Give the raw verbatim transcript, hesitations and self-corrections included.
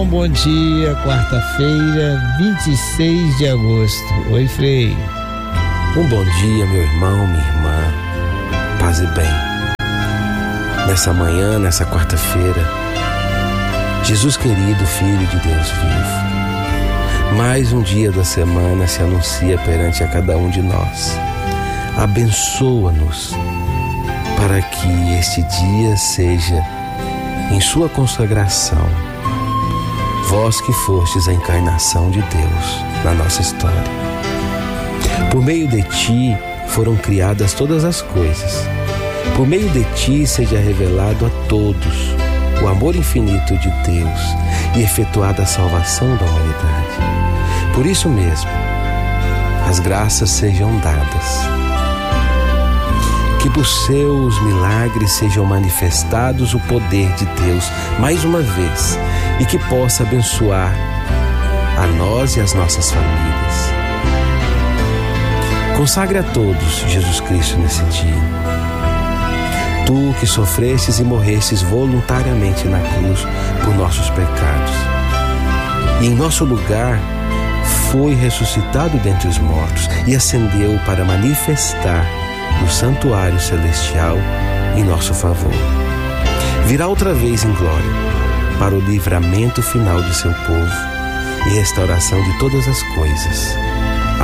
Bom dia, quarta-feira, vinte e seis de agosto. Oi, Frei. Um bom dia, meu irmão, minha irmã. Paz e bem. Nessa manhã, nessa quarta-feira, Jesus querido, Filho de Deus vivo, mais um dia da semana se anuncia perante a cada um de nós. Abençoa-nos para que este dia seja em sua consagração. Vós que fostes a encarnação de Deus na nossa história. Por meio de ti foram criadas todas as coisas. Por meio de ti seja revelado a todos o amor infinito de Deus e efetuada a salvação da humanidade. Por isso mesmo, as graças sejam dadas. Que por seus milagres sejam manifestados o poder de Deus mais uma vez e que possa abençoar a nós e as nossas famílias. Consagre a todos Jesus Cristo nesse dia. Tu que sofrestes e morrestes voluntariamente na cruz por nossos pecados e em nosso lugar foi ressuscitado dentre os mortos e ascendeu para manifestar no santuário celestial em nosso favor. Virá outra vez em glória para o livramento final de seu povo e restauração de todas as coisas.